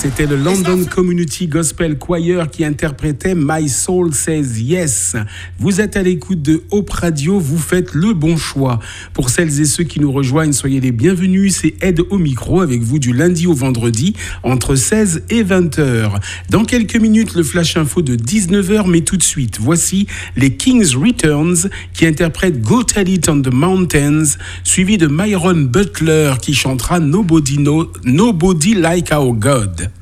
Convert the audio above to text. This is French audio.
C'était le London Community Gospel Choir qui interprétait My Soul Says Yes. Vous êtes à l'écoute de Hope Radio, vous faites le bon choix. Pour celles et ceux qui nous rejoignent, soyez les bienvenus. C'est Ed au micro avec vous du lundi au vendredi entre 16 et 20h. Dans quelques minutes, le flash info de 19h, mais tout de suite, voici les King's Returns qui interprètent Go Tell It on the Mountains, suivi de Myron Butler qui chantera Nobody Like Our God.